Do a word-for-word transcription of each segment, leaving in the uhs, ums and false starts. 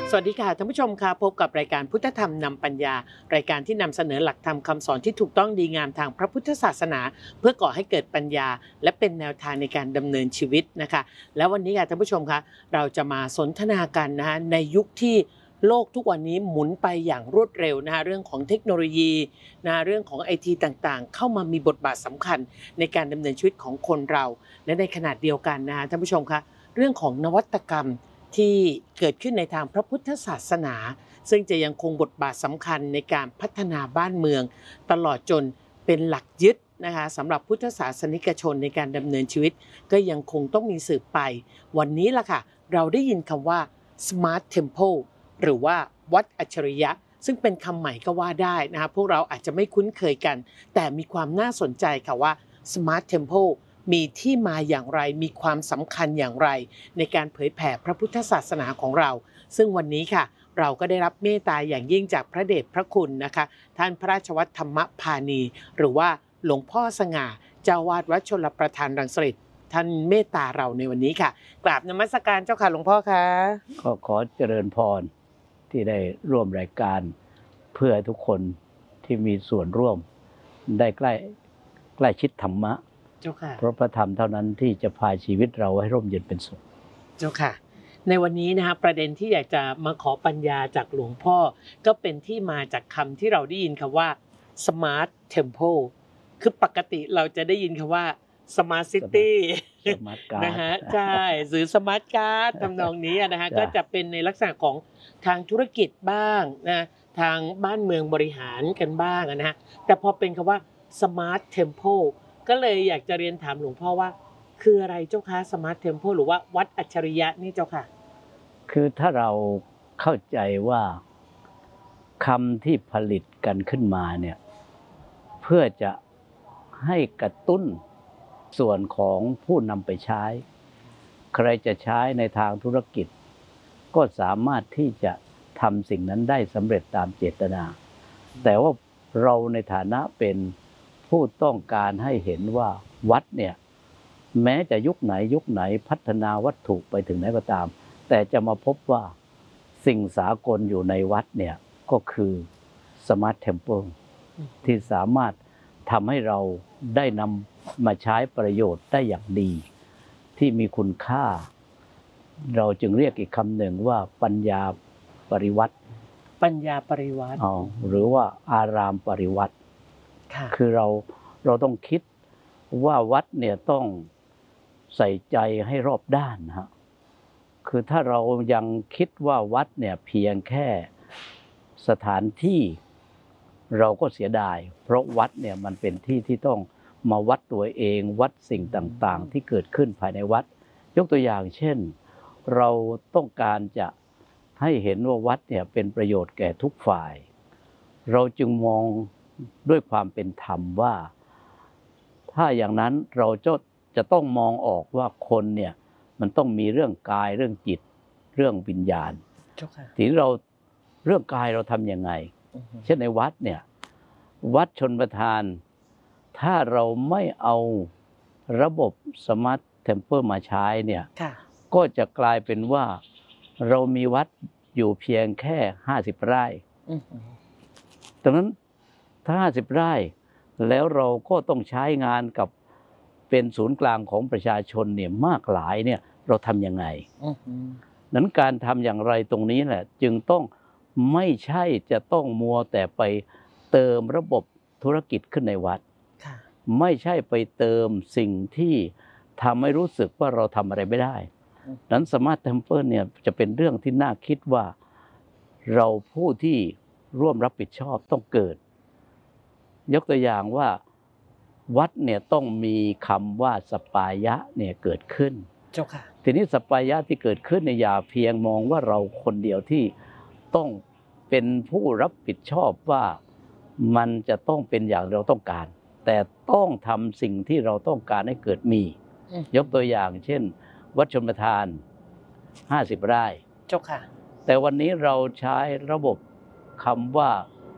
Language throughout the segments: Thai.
สวัสดีค่ะท่านผู้ชมค่ะพบกับรายการพุทธธรรมนำปัญญารายการที่นำเสนอหลักธรรมคำสอนที่ถูกต้องดีงามทางพระพุทธศาสนาเพื่อก่อให้เกิดปัญญาและเป็นแนวทางในการดำเนินชีวิตนะคะแล้ววันนี้ค่ะท่านผู้ชมคะเราจะมาสนทนากันนะคะในยุคที่โลกทุกวันนี้หมุนไปอย่างรวดเร็วนะคะเรื่องของเทคโนโลยีนะเรื่องของไอทีต่างๆเข้ามามีบทบาทสำคัญในการดำเนินชีวิตของคนเราและในขณะเดียวกันนะคะท่านผู้ชมคะเรื่องของนวัตกรรมที่เกิดขึ้นในทางพระพุทธศาสนาซึ่งจะยังคงบทบาทสำคัญในการพัฒนาบ้านเมืองตลอดจนเป็นหลักยึดนะคะสำหรับพุทธศาสนิกชนในการดำเนินชีวิตก็ยังคงต้องมีสืบไปวันนี้ล่ะค่ะเราได้ยินคำว่า Smart Temple หรือว่าวัดอัจฉริยะซึ่งเป็นคำใหม่ก็ว่าได้นะคะพวกเราอาจจะไม่คุ้นเคยกันแต่มีความน่าสนใจค่ะว่า Smart Templeมีที่มาอย่างไรมีความสำคัญอย่างไรในการเผยแผ่พระพุทธศาสนาของเราซึ่งวันนี้ค่ะเราก็ได้รับเมตตาอย่างยิ่งจากพระเดชพระคุณนะคะท่านพระราชวัตรธรรมพานีหรือว่าหลวงพ่อสง่าเจ้าวาดวัดชลประทานรังสิตท่านเมตตาเราในวันนี้ค่ะกราบนมัสการเจ้าค่ะหลวงพ่อคะก็ขอเจริญพรที่ได้ร่วมรายการเพื่อทุกคนที่มีส่วนร่วมได้ใกล้ใกล้ชิดธรรมะเจ้าค่ะเพราะพระธรรมเท่านั้นที่จะพาชีวิตเราให้ร่มเย็นเป็นสุขเจ้าค่ะในวันนี้นะคะประเด็นที่อยากจะมาขอปัญญาจากหลวงพ่อก็เป็นที่มาจากคำที่เราได้ยินคำว่า Smart Temple คือปกติเราจะได้ยินคำว่า Smart City นะฮะใช่หรือ Smart Card ทำนองนี้นะฮะก็จะเป็นในลักษณะของทางธุรกิจบ้างนะทางบ้านเมืองบริหารกันบ้างนะฮะแต่พอเป็นคำว่า Smart Temple ก็เลยอยากจะเรียนถามหลวงพ่อว่าคืออะไรเจ้าคะ Smart Temple หรือว่าวัดอัจฉริยะนี่เจ้าค่ะคือถ้าเราเข้าใจว่าคำที่ผลิตกันขึ้นมาเนี่ยเพื่อจะให้กระตุ้นส่วนของผู้นำไปใช้ใครจะใช้ในทางธุรกิจก็สามารถที่จะทำสิ่งนั้นได้สำเร็จตามเจตนาแต่ว่าเราในฐานะเป็นผู้ต้องการให้เห็นว่าวัดเนี่ยแม้จะยุคไหนยุคไหนพัฒนาวัตถุไปถึงไหนก็ตามแต่จะมาพบว่าสิ่งสากลอยู่ในวัดเนี่ยก็คือ Smart Temple ที่สามารถทำให้เราได้นำมาใช้ประโยชน์ได้อย่างดีที่มีคุณค่าเราจึงเรียกอีกคำหนึ่งว่าปัญญาปริวัติปัญญาปริวัติหรือว่าอารามปริวัติคือเราเราต้องคิดว่าวัดเนี่ยต้องใส่ใจให้รอบด้านนะฮะคือถ้าเรายังคิดว่าวัดเนี่ยเพียงแค่สถานที่เราก็เสียดายเพราะวัดเนี่ยมันเป็นที่ที่ต้องมาวัดตัวเองวัดสิ่งต่างๆที่เกิดขึ้นภายในวัดยกตัวอย่างเช่นเราต้องการจะให้เห็นว่าวัดเนี่ยเป็นประโยชน์แก่ทุกฝ่ายเราจึงมองด้วยความเป็นธรรมว่าถ้าอย่างนั้นเราจะจะต้องมองออกว่าคนเนี่ยมันต้องมีเรื่องกายเรื่องจิตเรื่องวิญญาณทีนี้เราเรื่องกายเราทำยังไงเช่นในวัดเนี่ยวัดชลประทานถ้าเราไม่เอาระบบ Smart Temple มาใช้เนี่ยก็จะกลายเป็นว่าเรามีวัดอยู่เพียงแค่ห้าสิบไร่ดังนั้นถ้าห้าสิบไร่แล้วเราก็ต้องใช้งานกับเป็นศูนย์กลางของประชาชนเนี่ยมากหลายเนี่ยเราทำยังไงนั้นการทำอย่างไรตรงนี้แหละจึงต้องไม่ใช่จะต้องมัวแต่ไปเติมระบบธุรกิจขึ้นในวัดไม่ใช่ไปเติมสิ่งที่ทำให้รู้สึกว่าเราทำอะไรไม่ได้นั้น Smart Temple เนี่ยจะเป็นเรื่องที่น่าคิดว่าเราผู้ที่ร่วมรับผิดชอบต้องเกิดยกตัวอย่างว่าวัดเนี่ยต้องมีคำว่าสปายะเนี่ยเกิดขึ้นเจ้าค่ะทีนี้สปายะที่เกิดขึ้นเนี่ยอย่าเพียงมองว่าเราคนเดียวที่ต้องเป็นผู้รับผิดชอบว่ามันจะต้องเป็นอย่างเราต้องการแต่ต้องทำสิ่งที่เราต้องการให้เกิดมียกตัวอย่างเช่นวัดชลประทานห้าสิบไร่เจ้าค่ะแต่วันนี้เราใช้ระบบคำว่า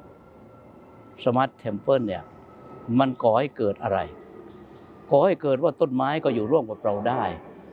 Smart Temple เนี่ยมันก่อให้เกิดอะไรก่อให้เกิดว่าต้นไม้ก็อยู่ร่วมกับเราได้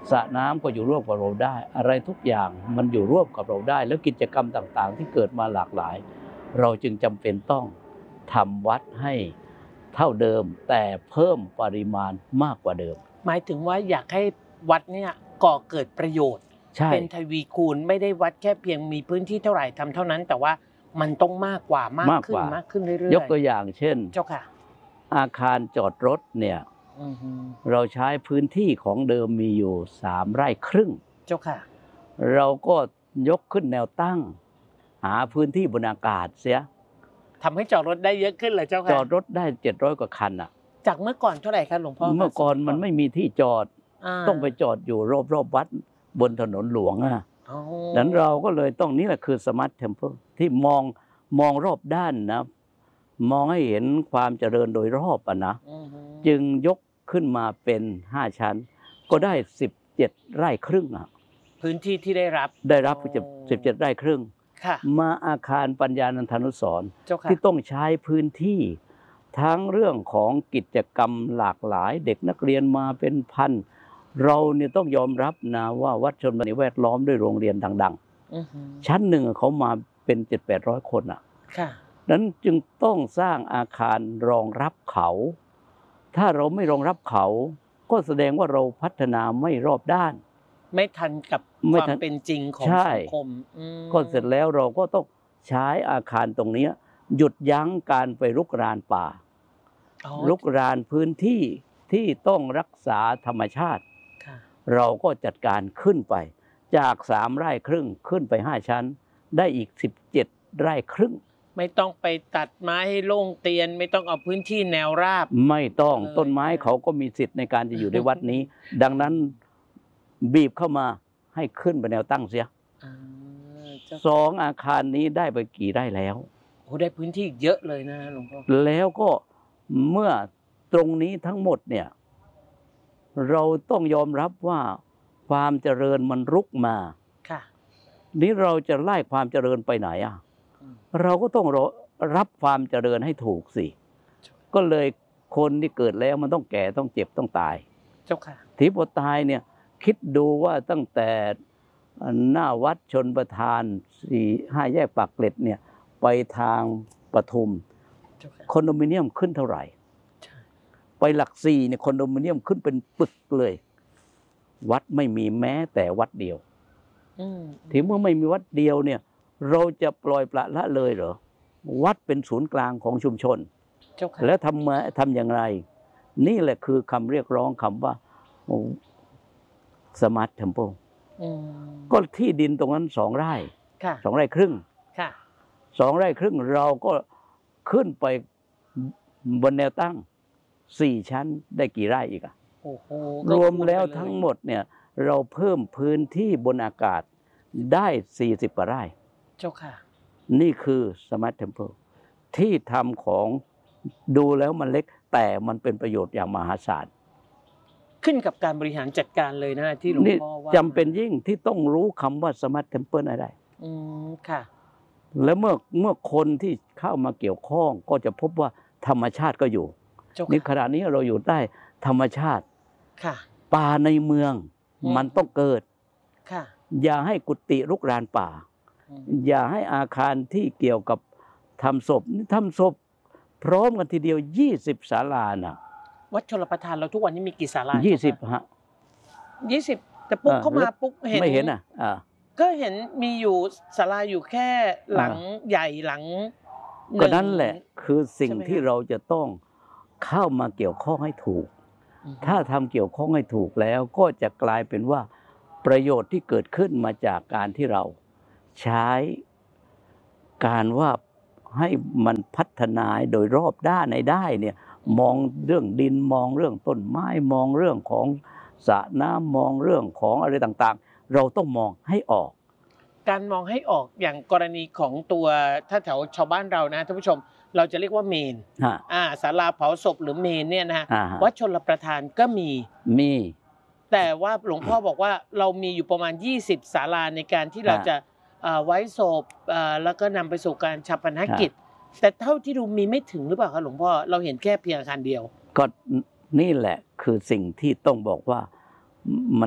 สระน้ำก็อยู่ร่วมกับเราได้ อะไรทุกอย่างมันอยู่ร่วมกับเราได้ แล้วกิจกรรมต่างๆที่เกิดมาหลากหลาย เราจึงจำเป็นต้องทำวัดให้เท่าเดิมแต่เพิ่มปริมาณมากกว่าเดิมหมายถึงว่าอยากให้วัดเนี่ยก่อเกิดประโยชน์เป็นทวีคูณไม่ได้วัดแค่เพียงมีพื้นที่เท่าไหร่ทำเท่านั้นแต่ว่ามันต้องมากกว่ามากขึ้นมากขึ้นเรื่อยๆยกตัวอย่างเช่นเจ้าค่ะอาคารจอดรถเนี่ยเราใช้พื้นที่ของเดิมมีอยู่สามไร่ครึ่งเจ้าค่ะเราก็ยกขึ้นแนวตั้งหาพื้นที่บนอากาศเสียทำให้จอดรถได้เยอะขึ้นเลยเจ้าค่ะจอดรถได้เจ็ดร้อยกว่าคันอ่ะจากเมื่อก่อนเท่าไหร่ครับหลวงพ่อเมื่อก่อนมันไม่มีที่จอดต้องไปจอดอยู่รอบๆวัดบนถนนหลวงอ่ะดังนั้นเราก็เลยต้องนี่แหละคือสมาร์ทเทมเพลที่มองมองรอบด้านนะมองให้เห็นความเจริญโดยรอบอ่ะนะจึงยกขึ้นมาเป็นห้าชั้นก็ได้สิบเจ็ดไร่ครึ่งอ่ะพื้นที่ที่ได้รับได้รับสิบเจ็ดไร่ครึ่งมาอาคารปัญญานันทานุสรณ์ที่ต้องใช้พื้นที่ทั้งเรื่องของกิจกรรมหลากหลายเด็กนักเรียนมาเป็นพันเราเนี่ยต้องยอมรับนะว่าวัดชลบุรีแวดล้อมด้วยโรงเรียนดังๆชั้นหนึ่งเขามาเป็นเจ็ดแปดร้อยคนอ่ะนั้นจึงต้องสร้างอาคารรองรับเขาถ้าเราไม่รองรับเขาก็แสดงว่าเราพัฒนาไม่รอบด้านไม่ทันกับความเป็นจริงของสังคมก็เสร็จแล้วเราก็ต้องใช้อาคารตรงนี้หยุดยั้งการไปรุกรานป่ารุกรานพื้นที่ที่ต้องรักษาธรรมชาติเราก็จัดการขึ้นไปจากสามไร่ครึ่งขึ้นไปห้าชั้นได้อีกสิบเจ็ดไร่ครึ่งไม่ต้องไปตัดไม้ให้โล่งเตียนไม่ต้องเอาพื้นที่แนวราบไม่ต้องต้นไม้เขาก็มีสิทธิ์ในการจะอยู่ในวัดนี้ดังนั้นบีบเข้ามาให้ขึ้นไปแนวตั้งเสียสองอาคารนี้ได้ไปกี่ไร่แล้วโอ้ได้พื้นที่เยอะเลยนะหลวงพ่อแล้วก็เมื่อตรงนี้ทั้งหมดเนี่ยเราต้องยอมรับว่าความเจริญมันรุกมาค่ะนี้เราจะไล่ความเจริญไปไหนอ่ะเราก็ต้องรับความเจริญให้ถูกสิก็เลยคนที่เกิดแล้วมันต้องแก่ต้องเจ็บต้องตายเจ้าค่ะทีพอตายเนี่ยคิดดูว่าตั้งแต่หน้าวัดชนประทานสี่ห้าแยกปากเกร็ดเนี่ยไปทางปทุมคอนโดมิเนียมขึ้นเท่าไหร่ไปหลักสี่เนี่ยคอนโดมิเนียมขึ้นเป็นปึกเลยวัดไม่มีแม้แต่วัดเดียวถึงเมื่อไม่มีวัดเดียวเนี่ยเราจะปล่อยปละละเลยเหรอวัดเป็นศูนย์กลางของชุมชนแล้วทำมาทำอย่างไรนี่แหละคือคำเรียกร้องคำว่าสมาร์ทเทมเพลก็ที่ดินตรงนั้นสองไร่สองไร่ครึ่งสองไร่ครึ่งเราก็ขึ้นไปบนแนวตั้งสี่ชั้นได้กี่ไร่อีกอะรวมแล้วทั้งหมดเนี่ยเราเพิ่มพื้นที่บนอากาศได้สี่สิบกว่าไร่เจ้าค่ะนี่คือสมาร์ทเทมเพลที่ทำของดูแล้วมันเล็กแต่มันเป็นประโยชน์อย่างมหาศาลขึ้นกับการบริหารจัดการเลยนะที่หลวงพ่อว่าจำเป็นยิ่งที่ต้องรู้คำว่าสมาร์ทเทมเพลอะไรอืมค่ะแล้วเมื่อเมื่อคนที่เข้ามาเกี่ยวข้องก็จะพบว่าธรรมชาติก็อยู่นี่ขณะนี้เราอยู่ใต้ธรรมชาติค่ะป่าในเมืองมันต้องเกิดค่ะอย่าให้กุฏิรุกรานป่าอย่าให้อาคารที่เกี่ยวกับทำศพนี่ทำศพพร้อมกันทีเดียวยี่สิบศาลาน่ะวัดชลประทานเราทุกวันนี้มีกี่ศาลายี่สิบฮะยี่สิบแต่ปุ๊กเข้ามาปุ๊กเห็นไม่เห็นอ่ะก็เห็นมีอยู่ศาลาอยู่แค่หลังใหญ่หลังก็นั่นแหละคือสิ่งที่เราจะต้องเข้ามาเกี่ยวข้องให้ถูกถ้าทำเกี่ยวข้องให้ถูกแล้วก็จะกลายเป็นว่าประโยชน์ที่เกิดขึ้นมาจากการที่เราใช้การว่าให้มันพัฒนาโดยรอบด้านในได้เนี่ยมองเรื่องดินมองเรื่องต้นไม้มองเรื่องของสระน้ำมองเรื่องของอะไรต่างๆเราต้องมองให้ออกการมองให้ออกอย่างกรณีของตัวถ้าแถวชาวบ้านเรานะท่านผู้ชมเราจะเรียกว่าเมนอ่าศาลาเผาศพหรือเมนเนี่ยนะฮะวัดชลประทานก็มีมีแต่ว่าหลวงพ่อบอกว่าเรามีอยู่ประมาณยี่สิบศาลาในการที่เราจะไว้ศพแล้วก็นำไปสู่การฌาปนกิจแต่เท่าที่ดูมีไม่ถึงหรือเปล่าครับหลวงพ่อเราเห็นแค่เพียงอาคารเดียวก็นี่แหละคือสิ่งที่ต้องบอกว่ามันเล็ก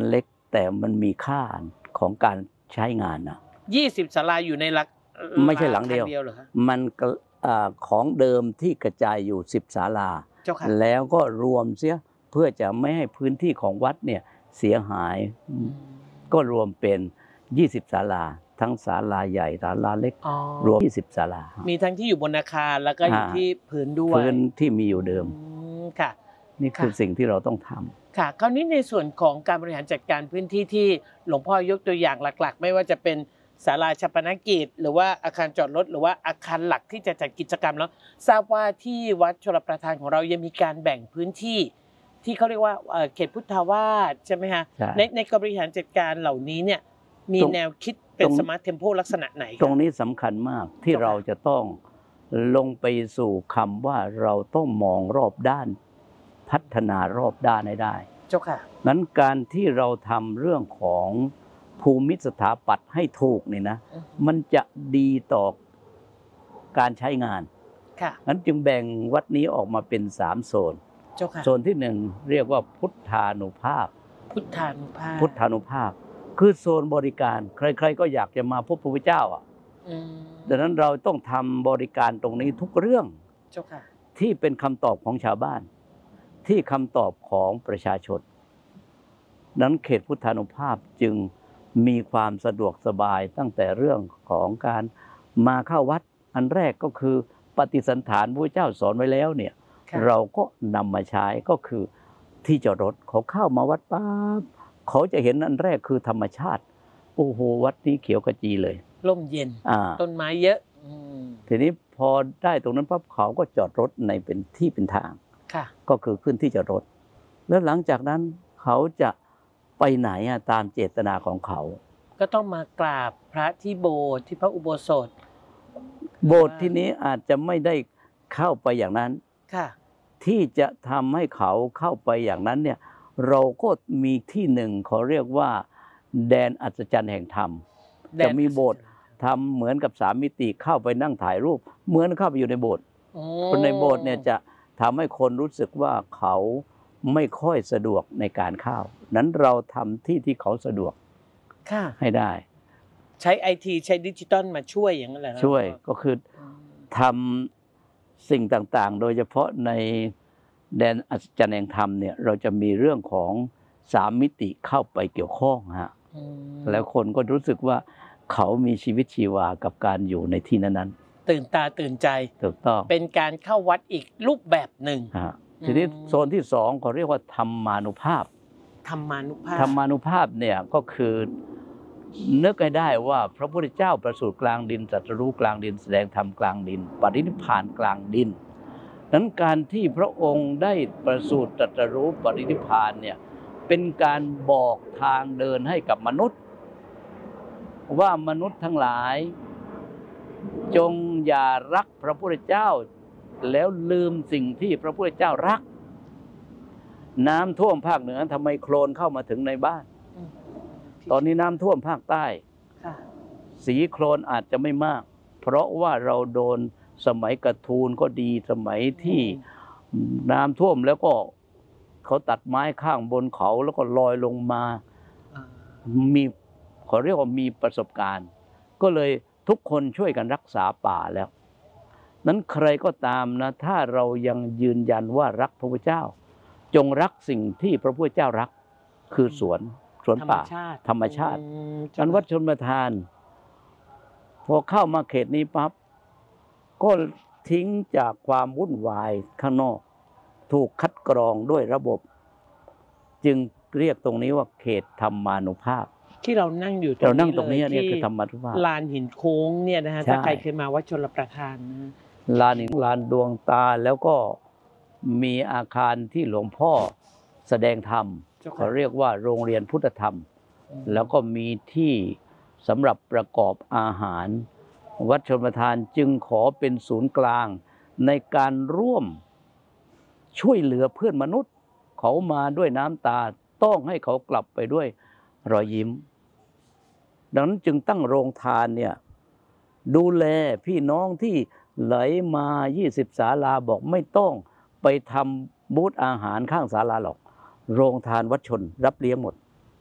แต่มันมีค่าของการใช้งานนะยี่สิบศาลาอยู่ในหลักไม่ใช่หลังเดียวเหรอคะมันก็อ่าของเดิมที่กระจายอยู่สิบศาลาเจ้าค่ะแล้วก็รวมเสียเพื่อจะไม่ให้พื้นที่ของวัดเนี่ยเสียหาย ก็รวมเป็นยี่สิบศาลาทั้งศาลาใหญ่ศาลาเล็กอ๋อรวมยี่สิบศาลามีทั้งที่อยู่บนอาคารแล้วก็อยู่อ่าที่พื้นด้วยพื้นที่มีอยู่เดิมอืมค่ะนี่คือค่ะสิ่งที่เราต้องทำค่ะคราวนี้ในส่วนของการบริหารจัดการพื้นที่ที่หลวงพ่อยกตัวอย่างหลักๆ ไม่ว่าจะเป็นศาลาชัปนกิจหรือว่าอาคารจอดรถหรือว่าอาคารหลักที่จะจัดกิจกรรมแล้วทราบว่าที่วัดชลประทานของเรายังมีการแบ่งพื้นที่ที่เขาเรียกว่าเอ่อเขตพุทธาวาสใช่ไหมฮะใช่ในในการบริหารจัดการเหล่านี้เนี่ยมีตรงแนวคิดเป็นตรงสมาร์ทเทมโพลักษณะไหนคตรงบนี้สำคัญมากที่เจ้าค่ะเราจะต้องลงไปสู่คำว่าเราต้องมองรอบด้าน พัฒนารอบด้านให้ได้เจ้าค่ะนั้นการที่เราทำเรื่องของภูมิสถาปัตย์ให้ถูกนี่นะอือฮึมันจะดีต่อการใช้งานค่ะนั้นจึงแบ่งวัดนี้ออกมาเป็นสามโซนเจ้าค่ะโซนที่หนึ่งเรียกว่าพุทธานุภาพพุทธานุภาพพุทธานุภาพ คือโซนบริการ ใครๆก็อยากจะมาพบพระพุทธเจ้าอ่ะอืมดังนั้นเราต้องทำบริการตรงนี้ทุกเรื่องเจ้าค่ะที่เป็นคำตอบของชาวบ้าน ที่คำตอบของประชาชน นั้นเขตพุทธานุภาพจึงมีความสะดวกสบายตั้งแต่เรื่องของการมาเข้าวัด อันแรกก็คือปฏิสันฐานพระพุทธเจ้าสอนไว้แล้วเนี่ยค่ะเราก็นำมาใช้ก็คือที่จอดรถเขาเข้ามาวัดปั๊บเขาจะเห็นอันแรกคือธรรมชาติโอ้โหวัดนี้เขียวขจีเลยร่มเย็นอ่าต้นไม้เยอะอืมทีนี้พอได้ตรงนั้นปั๊บเขาก็จอดรถในเป็นที่เป็นทางค่ะก็คือขึ้นที่จอดรถ แล้วหลังจากนั้นเขาจะไปไหนอะตามเจตนาของเขาก็ต้องมากราบพระที่โบสถ์ที่พระอุโบสถโบสถ์ที่นี้อาจจะไม่ได้เข้าไปอย่างนั้นค่ะที่จะทำให้เขาเข้าไปอย่างนั้นเนี่ยเราก็มีที่หนึ่งเขาเรียกว่าแดนอัศจรรย์แห่งธรรมแดนจะมีโบสถ์ทำเหมือนกับสามมิติเข้าไปนั่งถ่ายรูป เหมือนเข้าไปอยู่ในโบสถ์โอ้คนในโบสถ์เนี่ยจะทำให้คนรู้สึกว่าเขาไม่ค่อยสะดวกในการเข้า นั้นเราทำที่ที่เขาสะดวกค่ะให้ได้ใช้ไอทีใช้ดิจิตอลมาช่วยอย่างนั้นแหละช่วยก็คืออืมทำสิ่งต่างๆ โดยเฉพาะในแดนอัศจรรย์แห่งธรรมเนี่ยเราจะมีเรื่องของสามมิติเข้าไปเกี่ยวข้องฮะอืมแล้วคนก็รู้สึกว่าเขามีชีวิตชีวากับการอยู่ในที่นั้นตื่นตาตื่นใจๆถูกต้องเป็นการเข้าวัดอีกรูปแบบหนึ่งฮะทีนี้อืมโซนที่สองเขาเรียกว่าธรรมานุภาพธรรมานุภาพธรรมานุภาพเนี่ยก็คือนึกให้ได้ว่าพระพุทธเจ้าประสูติกลางดินตรัสรู้กลางดินแสดงธรรมกลางดินปรินิพพานกลางดินนั้นการที่พระองค์ได้ประสูติตรัสรู้ปรินิพพานเนี่ยเป็นการบอกทางเดินให้กับมนุษย์ ว่ามนุษย์ทั้งหลาย จงอย่ารักพระพุทธเจ้า แล้วลืมสิ่งที่พระพุทธเจ้ารัก น้ำท่วมภาคเหนือทำไมโคลนเข้ามาถึงในบ้านอืมตอนนี้น้ำท่วมภาคใต้ค่ะสีโคลนอาจจะไม่มาก เพราะว่าเราโดนสมัยกระทูลก็ดีสมัยที่น้ำท่วมแล้วก็เขาตัดไม้ข้างบนเขาแล้วก็ลอยลงมาอ่ามีเขาเรียกว่ามีประสบการณ์ ก็เลยทุกคนช่วยกันรักษาป่าแล้ว นั้นใครก็ตามนะถ้าเรายังยืนยันว่ารักพระพุทธเจ้า จงรักสิ่งที่พระพุทธเจ้ารัก คือสวนสวนธรรมป่าชาติธรรมชาติอืมการวัดชนประทาน พอเข้ามาเขตนี้ปั๊บก็ทิ้งจากความวุ่นวายข้างนอก ถูกคัดกรองด้วยระบบ จึงเรียกตรงนี้ว่าเขตธรรมานุภาพที่เรานั่งอยู่เรานั่งตรงนี้ลเนี่ยที่คือธรรมานุภาพลานหินโค้งเนี่ยนะฮะใช่ถ้าใครเคยมาวัดชลประทานนะลานนี้ลานดวงตาแล้วก็มีอาคารที่หลวงพ่อแสดงธรรมเจ้าค่ะเขาเรียกว่าโรงเรียนพุทธธรรม แล้วก็มีที่สำหรับประกอบอาหาร วัดชลประทานจึงขอเป็นศูนย์กลางในการร่วมช่วยเหลือเพื่อนมนุษย์ เขามาด้วยน้ำตาต้องให้เขากลับไปด้วยรอยยิ้ม ดังนั้นจึงตั้งโรงทานเนี่ยดูแลพี่น้องที่ไหลมายี่สิบศาลาบอกไม่ต้องไปทำบูธอาหารข้างศาลาหรอก โรงทานวัดชนรับเลี้ยงหมด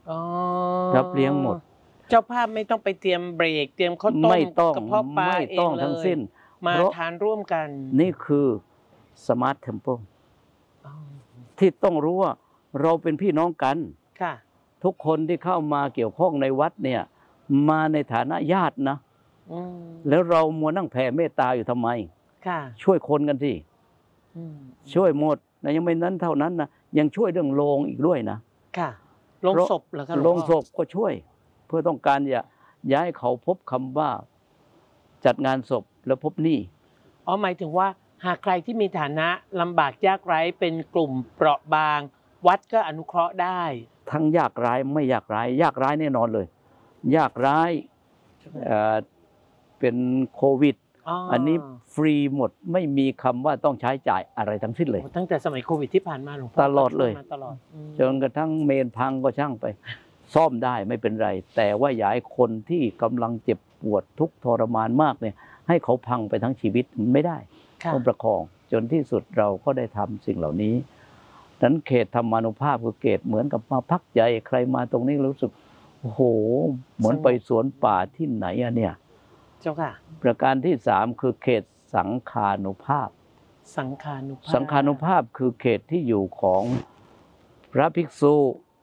อ๋อรับเลี้ยงหมดเจ้าภาพไม่ต้องไปเตรียมเบรกเตรียมข้าวต้ไม่มต้องกระเพาะปลาไม่เอต้อง งเลทั้งยสิ้นมาเพราะทานร่วมกันนี่คือสมาร์ทเทมเพิลอ๋อที่ต้องรู้ว่าเราเป็นพี่น้องกันค่ะทุกคนที่เข้ามาเกี่ยวข้องในวัดเนี่ยมาในฐานะญาตินะอืมแล้วเรามัวนั่งแผ่เมตตาอยู่ทำไมค่ะช่วยคนกันสิอืมช่วยหมดนะยังไม่นั้นเท่านั้นนะยังช่วยเรื่องโลงอีกด้วยนะค่ะโลงศพเหรอคะหลวงโลพ่องศพก็ช่วย เพื่อต้องการอย่าย้ายเขาพบคำว่าจัดงานศพแล้วพบหนี้อ๋อหมายถึงว่าหากใครที่มีฐานะลำบากยากไร้เป็นกลุ่มเปราะบาง วัดก็อนุเคราะห์ได้ทั้งยากร้ายไม่ยากร้าย ยากร้ายแน่นอนเลย ยากร้ายเอ่อเป็นโควิดอ๋ออันนี้ฟรีหมดไม่มีคำว่าต้องใช้จ่ายอะไรทั้งสิ้นเลยโอ้ตั้งแต่สมัยโควิดที่ผ่านมาหลวงพ่อตลอดเลยก็ช่วมาตลอดอืมจนกระทั่งเมนพังก็ช่างไป ซ่อมได้ไม่เป็นไร แต่ว่าอย่าให้คนที่กำลังเจ็บปวดทุกข์ทรมานมากเนี่ยให้เขาพังไปทั้งชีวิตไม่ได้ค่ะต้องประคองจนที่สุดเราก็ได้ทำสิ่งเหล่านี้นั้นเขตธรรมานุภาพคือเขตเหมือนกับมาพักใจใครมาตรงนี้รู้สึกโอ้โหเหมือนไปสวนป่าที่ไหนอะเนี่ยเจ้าค่ะประการที่สามคือเขตสังคานุภาพสังคานุภาพสังคานุภาพคือเขตที่อยู่ของพระภิกษุ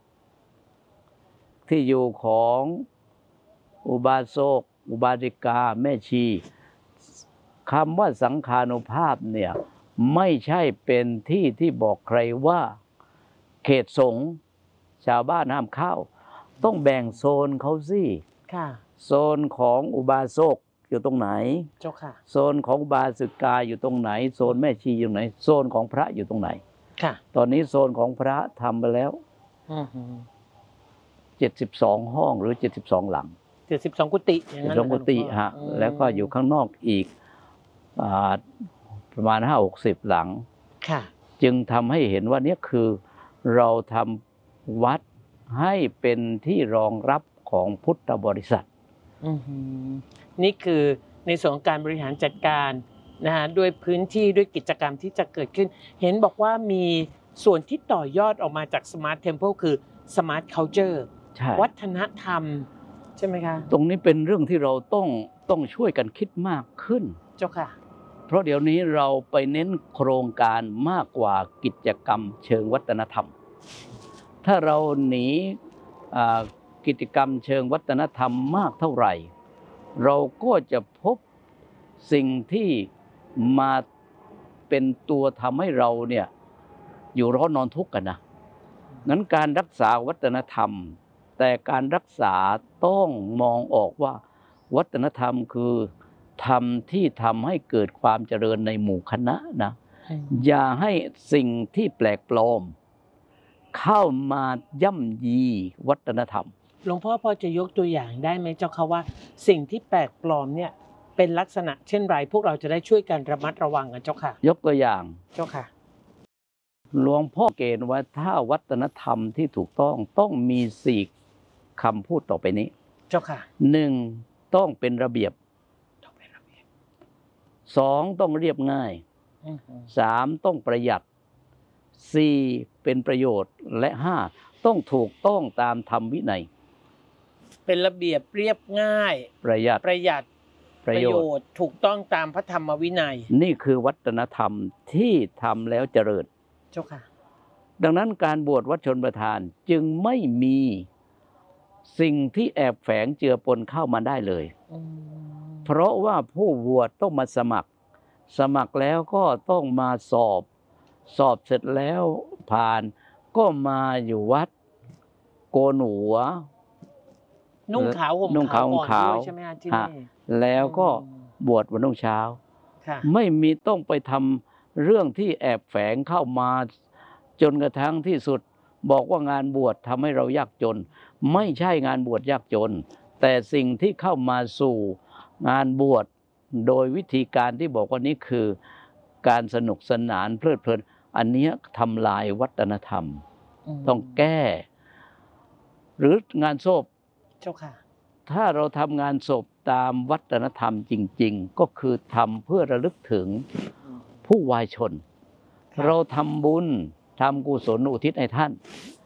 ที่อยู่ของอุบาสกอุบาสิกาแม่ชีคำว่าสังคานุภาพเนี่ยไม่ใช่เป็นที่ที่บอกใครว่าเขตสงฆ์ชาวบ้านห้ามเข้าต้องแบ่งโซนเขาสิค่ะโซนของอุบาสกอยู่ตรงไหนเจ้าค่ะโซนของอุบาสิกาอยู่ตรงไหน โซนแม่ชีอยู่ตรงไหน โซนของพระอยู่ตรงไหนค่ะตอนนี้โซนของพระทำไปแล้วอือหือเจ็ดสิบสองห้องหรือเจ็ดสิบสองหลังเจ็ดสิบสองกุฏิอย่างนั้นสองกุฏิเหรอหลวงพ่อฮะอืมแล้วก็อยู่ข้างนอกอีกอ่าประมาณห้าหกสิบหลังค่ะจึงทำให้เห็นว่าเนี่ยคือเราทำวัดให้เป็นที่รองรับของพุทธบริษัทอือหือนี่คือในส่วนของการบริหารจัดการนะฮะด้วยพื้นที่ด้วยกิจกรรมที่จะเกิดขึ้น เห็นบอกว่ามีส่วนที่ต่อยอดออกมาจาก Smart Temple คือ Smart Culture ใช่วัฒนธรรม ใช่ไหมคะตรงนี้เป็นเรื่องที่เราต้องต้องช่วยกันคิดมากขึ้นเจ้าค่ะเพราะเดี๋ยวนี้เราไปเน้นโครงการมากกว่ากิจกรรมเชิงวัฒนธรรม ถ้าเราหนีอ่ากิจกรรมเชิงวัฒนธรรมมากเท่าไหร่ เราก็จะพบสิ่งที่มาเป็นตัวทำให้เราเนี่ยอยู่ร้อนนอนทุกข์กันนะนั้นการรักษาวัฒนธรรม แต่การรักษาต้องมองออกว่าวัฒนธรรมคือธรรมที่ทำให้เกิดความเจริญในหมู่คณะนะอย่าให้สิ่งที่แปลกปลอมเข้ามาย่ำยีวัฒนธรรมหลวงพ่อพอจะยกตัวอย่างได้ไหมเจ้าค่ะว่าสิ่งที่แปลกปลอมเนี่ยเป็นลักษณะเช่นไรพวกเราจะได้ช่วยกันระมัดระวังกันเจ้าค่ะยกตัวอย่างเจ้าค่ะหลวงพ่อเกณฑ์ว่าถ้าวัฒนธรรมที่ถูกต้องต้องมีสี่คำพูดต่อไปนี้เจ้าค่ะหนึ่งต้องเป็นระเบียบต้องเป็นระเบียบสองต้องเรียบง่ายอือหือสามต้องประหยัดสี่เป็นประโยชน์และห้าต้องถูกต้องตามธรรมวินัยเป็นระเบียบเรียบง่ายประหยัดประหยัดประโยชน์น์ถูกต้องตามพระธรรมวินัยนี่คือวัฒนธรรมที่ทำแล้วเจริญเจ้าค่ะดังนั้นการบวชวัดชนประทานจึงไม่มีสิ่งที่แอบแฝงเจือปนเข้ามาได้เลยอืมเพราะว่าผู้บวชต้องมาสมัคร สมัครแล้วก็ต้องมาสอบ สอบเสร็จแล้วผ่านก็มาอยู่วัดโกนหัวนุ่งขาวห่มนุ่งขาวห่มก่อนขาวด้วยใช่ไหมฮะที่ฮะนี่แล้วก็อืมบวชวันรุ่งเช้าค่ะไม่มีต้องไปทำเรื่องที่แอบแฝงเข้ามา จนกระทั่งที่สุดบอกว่างานบวชทำให้เรายากจน ไม่ใช่งานบวชยากจน แต่สิ่งที่เข้ามาสู่งานบวชโดยวิธีการที่บอกว่านี้คือการสนุกสนานเพลิดเพลิน อันเนี้ยทำลายวัฒนธรรมมต้องแก้ หรืองานศพเจ้าค่ะถ้าเราทำงานศพตามวัฒนธรรมจริง ๆ ก็คือทำเพื่อระลึกถึงผู้วายชนครับเราทำบุญทำกุศลอุทิศให้ท่าน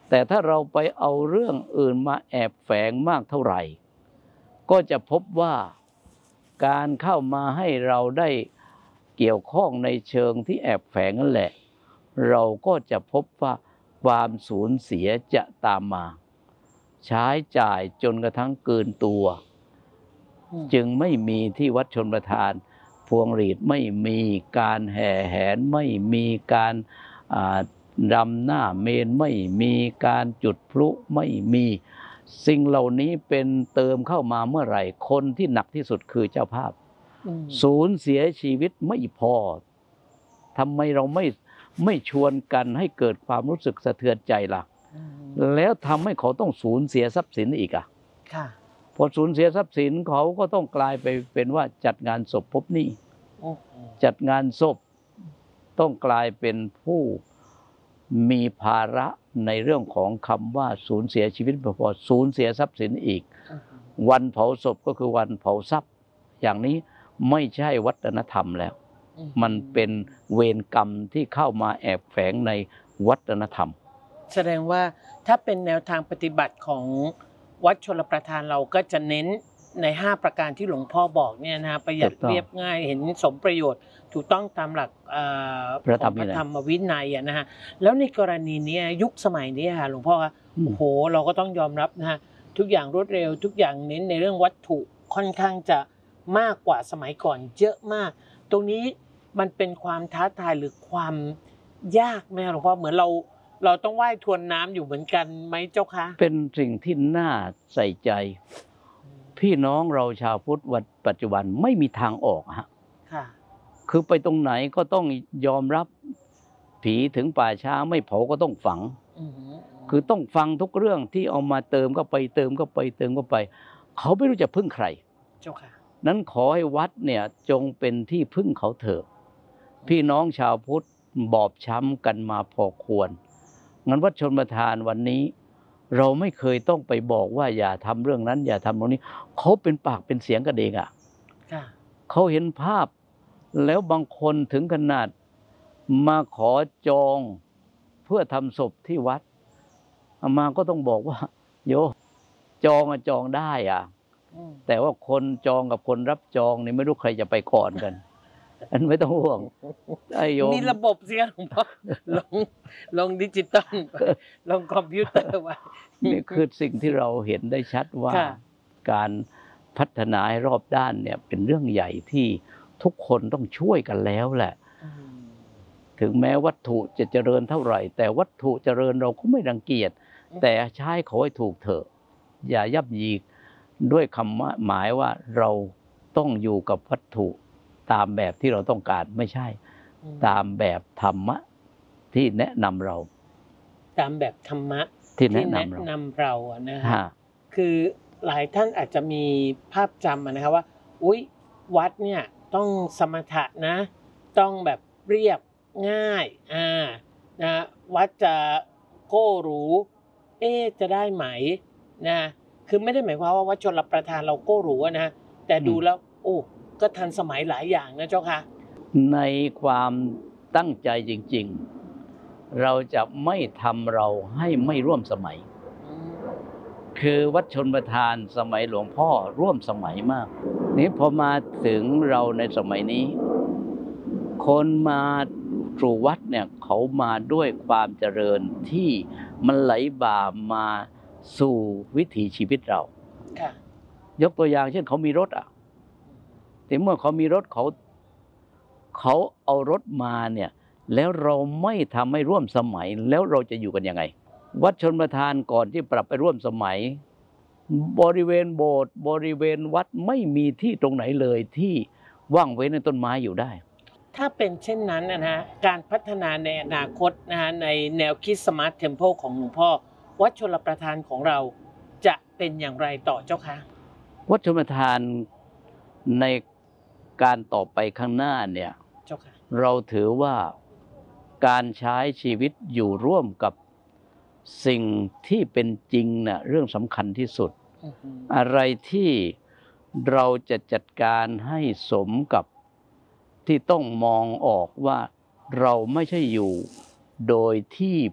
แต่ถ้าเราไปเอาเรื่องอื่นมาแอบแฝงมากเท่าไหร่ก็จะพบว่าการเข้ามาให้เราได้เกี่ยวข้องในเชิงที่แอบแฝงนั่นแหละเราก็จะพบว่าความสูญเสียจะตามมาใช้จ่ายจนกระทั่งเกินตัวจึงไม่มีที่วัดชลประทานพวงหรีดไม่มีการแห่แหนไม่มีการรำหน้าเมนไม่มีการจุดพลุไม่มีสิ่งเหล่านี้เป็นเติมเข้ามาเมื่อไหร่คนที่หนักที่สุดคือเจ้าภาพสูญเสียชีวิตไม่พอทำไมเราไม่ไม่ชวนกันให้เกิดความรู้สึกสะเทือนใจล่ะแล้วทำให้เขาต้องสูญเสียทรัพย์สินอีกอ่ะพอสูญเสียทรัพย์สินเขาก็ต้องกลายไปเป็นว่าจัดงานศพพบหนี้จัดงานศพต้องกลายเป็นผู้มีภาระในเรื่องของคำว่าสูญเสียชีวิตไม่พอสูญเสียทรัพย์สินอีกวันเผาศพก็คือวันเผาทรัพย์อย่างนี้ไม่ใช่วัฒนธรรมแล้วมันเป็นเวรกรรมที่เข้ามาแอบแฝงในวัฒนธรรมแสดงว่าถ้าเป็นแนวทางปฏิบัติของวัดชลประทานเราก็จะเน้นในห้าประการที่หลวงพ่อบอกเนี่ยนะประหยัดเรียบง่ายเห็นสมประโยชน์ถูกต้องตามหลักพระธรรมวินัยนะฮะแล้วในกรณีนี้ยุคสมัยนี้ค่ะหลวงพ่อโอ้โหเราก็ต้องยอมรับนะฮะทุกอย่างรวดเร็วทุกอย่างเน้นในเรื่องวัตถุค่อนข้างจะมากกว่าสมัยก่อนเยอะมากตรงนี้มันเป็นความท้าทายหรือความยากไหมหลวงพ่อเหมือนเราเราต้องว่ายทวนน้ำอยู่เหมือนกันไหมเจ้าคะเป็นสิ่งที่น่าใส่ใจพี่น้องเราชาวพุทธวันปัจจุบันไม่มีทางออกฮะค่ะคือไปตรงไหนก็ต้องยอมรับผีถึงป่าช้าไม่เผาก็ต้องฝังคือต้องฟังทุกเรื่องที่เอามาเติมก็ไปเติมก็ไปเติมก็ไปเขาไม่รู้จะพึ่งใครเจ้าค่ะนั้นขอให้วัดเนี่ยจงเป็นที่พึ่งเขาเถอะพี่น้องชาวพุทธบอบช้ำกันมาพอควรงั้นวัดชลประทานวันนี้เราไม่เคยต้องไปบอกว่าอย่าทำเรื่องนั้นอย่าทำตรงนี้เขาเป็นปากเป็นเสียงกันเองอ่ะเขาเห็นภาพแล้วบางคนถึงขนาดมาขอจองเพื่อทำศพที่วัดอามาก็ต้องบอกว่าโยจองอะจองได้อ่ะแต่ว่าคนจองกับคนรับจองนี่ไม่รู้ใครจะไปก่อนกันอันไม่ต้องห่วงไอ้โยมมีระบบสิครับหลวงพ่อลงลงดิจิตอลลงคอมพิวเตอร์ไว้นี่คือสิ่งที่เราเห็นได้ชัดว่าการพัฒนาให้รอบด้านเนี่ยเป็นเรื่องใหญ่ที่ทุกคนต้องช่วยกันแล้วแหละถึงแม้วัตถุจะเจริญเท่าไหร่แต่วัตถุเจริญเราก็ไม่รังเกียจแต่ใช้เขาให้ถูกเถอะอย่ายับยีด้วยคำหมายว่าเราต้องอยู่กับวัตถุตามแบบที่เราต้องการไม่ใช่ตามแบบธรรมะที่แนะนำเราตามแบบธรรมะที่แนะนำเรานำเราอะนะฮะคือหลายท่านอาจจะมีภาพจำนะครับว่าอุ๊ยวัดเนี่ยต้องสมถะนะต้องแบบเรียบง่ายอ่านะวัดจะโก้หรูเอ๊จะได้ไหมนะคือไม่ได้หมายความว่าวัดชลประทานเราโก้หรูนะแต่ดูแล้วโอ้ก็ทันสมัยหลายอย่างนะเจ้าค่ะในความตั้งใจจริงๆเราจะไม่ทำเราให้ไม่ร่วมสมัยคือวัดชลประทานสมัยหลวงพ่อร่วมสมัยมากนี้พอมาถึงเราในสมัยนี้คนมาสู่วัดเนี่ยเขามาด้วยความเจริญที่มันไหลบ่ามาสู่วิถีชีวิตเรายกตัวอย่างเช่นเขามีรถอ่ะแต่เมื่อเขามีรถเขาเขาเอารถมาเนี่ยแล้วเราไม่ทำให้ร่วมสมัยแล้วเราจะอยู่กันยังไงวัดชลประทานก่อนที่ปรับไปร่วมสมัยบริเวณโบสถ์บริเวณวัดไม่มีที่ตรงไหนเลยที่ว่างเว้นในต้นไม้อยู่ได้ถ้าเป็นเช่นนั้นนะฮะการพัฒนาในอนาคตนะฮะในแนวคิดสมาร์ทเทมเพลของหลวงพ่อวัดชลประทานของเราจะเป็นอย่างไรต่อเจ้าคะวัดชลประทานในการต่อไปข้างหน้าเนี่ยเราถือว่าการใช้ชีวิตอยู่ร่วมกับสิ่งที่เป็นจริงน่ะเรื่องสำคัญที่สุด อะไรที่เราจะจัดการให้สมกับที่ต้องมองออกว่าเราไม่ใช่อยู่โดยที่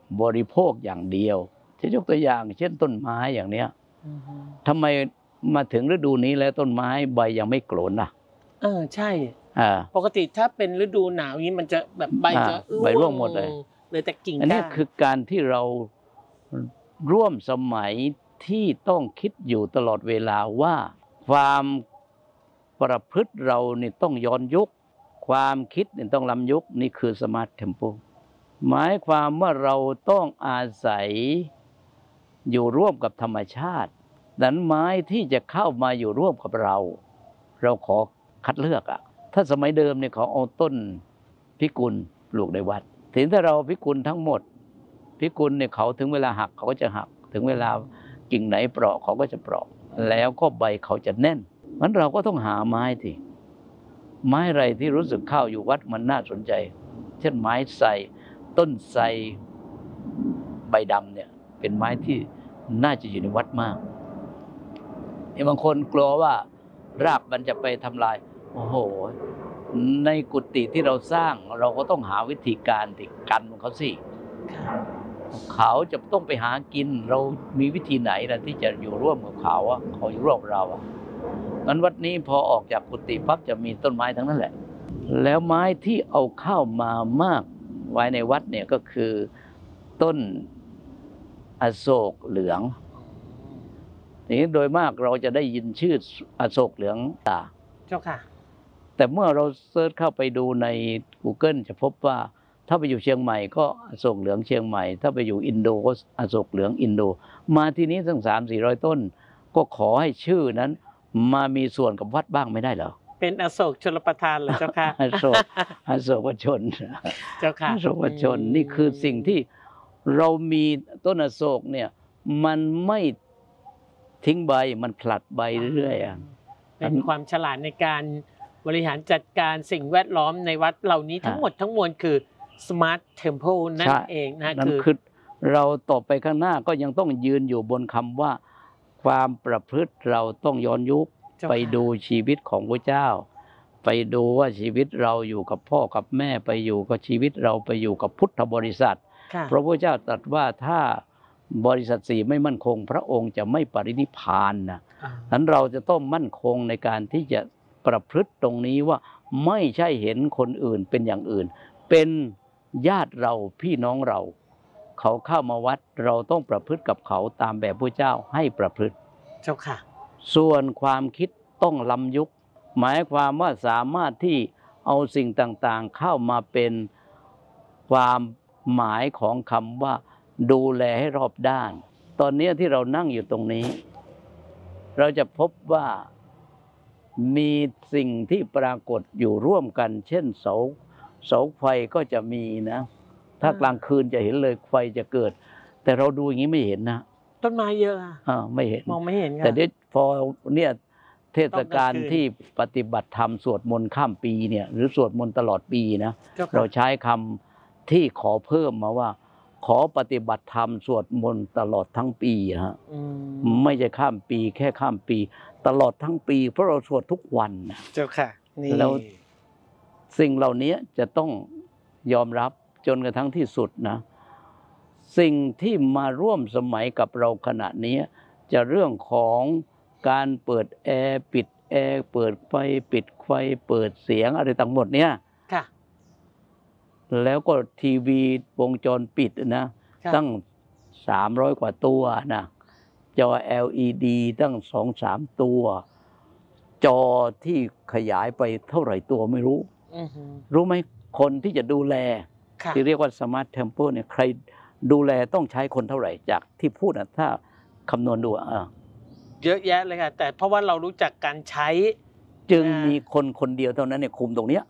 บริโภคอย่างเดียวจะยกตัวอย่างเช่นต้นไม้อย่างเนี้ยอือฮึทำไมมาถึงฤดูนี้แล้วต้นไม้ใบยังไม่โกรนล่ะเออใช่อ่าปกติถ้าเป็นฤดูหนาวนี้มันจะแบบใบอ่าจะใบร่วงหมดเลยเหลยแต่กิ่งอันนี้ก้านคือการที่เราร่วมสมัยที่ต้องคิดอยู่ตลอดเวลาว่าความประพฤติเรานี่ต้องย้อนยุคความคิดนี่ต้องล้ำยุคนี่คือสมาร์ทเทมโปหมายความว่าเราต้องอาศัยอยู่ร่วมกับธรรมชาติดังนั้นไม้ที่จะเข้ามาอยู่ร่วมกับเรา เราขอคัดเลือกอะถ้าสมัยเดิมเนี่ยเขาเอาต้นพิกุลปลูกในวัดถึงถ้าเราพิกุลทั้งหมดพิกุลเนี่ยเขาถึงเวลาหักเขาก็จะหักถึงเวลากิ่งไหนเปราะเขาก็จะเปราะแล้วก็ใบเขาจะแน่นงั้นเราก็ต้องหาไม้ที่ไม้อะไรที่รู้สึกเข้าอยู่วัดมันน่าสนใจเช่นไม้ไทรต้นไทรใบดำเนี่ยเป็นไม้ที่น่าจะอยู่ในวัดมากนี่บางคนกลัวว่ารากมันจะไปทำลายโอ้โหในกุฏิที่เราสร้างเราก็ต้องหาวิธีการที่กันเขาสิเขาจะต้องไปหากินเรามีวิธีไหนล่ะที่จะอยู่ร่วมกับเขาอ่ะเขาอยู่ร่วมกับเราอ่ะงั้นวัดนี้พอออกจากกุฏิปั๊บจะมีต้นไม้ทั้งนั้นแหละแล้วไม้ที่เอาเข้ามามากไว้ในวัดเนี่ยก็คือต้นอโศกเหลืองนี่โดยมากเราจะได้ยินชื่ออโศกเหลืองตาเจ้าค่ะแต่เมื่อเราเซิร์ชเข้าไปดูใน Google จะพบว่าถ้าไปอยู่เชียงใหม่ก็อโศกเหลืองเชียงใหม่ถ้าไปอยู่อินโดก็อโศกเหลืองอินโดมาที่นี้ตั้ง สามถึงสี่ร้อย ต้นก็ขอให้ชื่อนั้นมามีส่วนกับวัดบ้างไม่ได้เหรอเป็นอโศกชลประทานเหรอเจ้าค่ะอโศกอโศกชนเจ้าค่ะอโศกชนนี่คือสิ่งที่เรามีต้นอโศกเนี่ยมันไม่ทิ้งใบมันผลัดใบเรื่อยๆเป็นความฉลาดในการบริหารจัดการสิ่งแวดล้อมในวัดเหล่านี้ทั้งหมดทั้งมวลคือ Smart Temple นั่นเองนะคือเราต่อไปข้างหน้าก็ยังต้องยืนอยู่บนคำว่าความประพฤติเราต้องย้อนยุคไปดูชีวิตของพระเจ้าไปดูว่าชีวิตเราอยู่กับพ่อกับแม่ไปอยู่กับชีวิตเราไปอยู่กับพุทธบริษัทเพราะพระเจ้าตรัสว่าถ้าบริษัทสี่ไม่มั่นคงพระองค์จะไม่ปรินิพพานนะนั้นเราจะต้องมั่นคงในการที่จะประพฤติตรงนี้ว่าไม่ใช่เห็นคนอื่นเป็นอย่างอื่นเป็นญาติเราพี่น้องเราเขาเข้ามาวัดเราต้องประพฤติกับเขาตามแบบพระเจ้าให้ประพฤติเจ้าค่ะส่วนความคิดต้องล้ำยุคหมายความว่าสามารถที่เอาสิ่งต่างๆเข้ามาเป็นความหมายของคำว่าดูแลให้รอบด้านตอนนี้ที่เรานั่งอยู่ตรงนี้เราจะพบว่ามีสิ่งที่ปรากฏอยู่ร่วมกันเช่นเสาเสาไฟก็จะมีนะถ้ากลางคืนจะเห็นเลยไฟจะเกิดแต่เราดูอย่างนี้ไม่เห็นนะต้นไม้เยอะอ่ะไม่เห็นมองไม่เห็นแต่เดี๋ยวพอเนี่ยเทศกาลที่ปฏิบัติธรรมสวดมนต์ข้ามปีเนี่ยหรือสวดมนต์ตลอดปีนะเราใช้คำที่ขอเพิ่มมาว่าขอปฏิบัติธรรมสวดมนต์ตลอดทั้งปีฮะไม่ใช่ข้ามปีแค่ข้ามปีตลอดทั้งปีเพราะเราสวดทุกวันนะเจ้าค่ะนี่แล้วสิ่งเหล่านี้จะต้องยอมรับจนกระทั่งที่สุดนะสิ่งที่มาร่วมสมัยกับเราขณะนี้จะเรื่องของการเปิดแอร์ปิดแอร์เปิดไฟปิดไฟเปิดเสียงอะไรต่างหมดเนี่ยค่ะแล้วก็ทีวีวงจรปิดนะตั้งสามร้อยกว่าตัวนะจอ แอล อี ดี ตั้ง สองถึงสาม ตัวจอที่ขยายไปเท่าไหร่ตัวไม่รู้รู้ไหมคนที่จะดูแลที่เรียกว่าสมาร์ทเทมเพลเนี่ยใครดูแลต้องใช้คนเท่าไหร่จากที่พูดนะถ้าคำนวณดูอ่ะเยอะแยะเลยค่ะแต่เพราะว่าเรารู้จักการใช้จึงมีคนคนเดียวเท่านั้นเนี่ยคุมตรงเนี้ย